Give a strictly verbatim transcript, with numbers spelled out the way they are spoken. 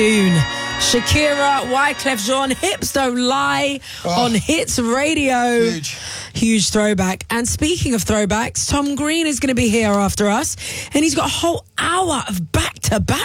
Shakira, Wyclef Jean, Hips Don't Lie oh, on Hits Radio. Huge. Huge throwback. And speaking of throwbacks, Tom Green is going to be here after us, and he's got a whole hour of back-to-back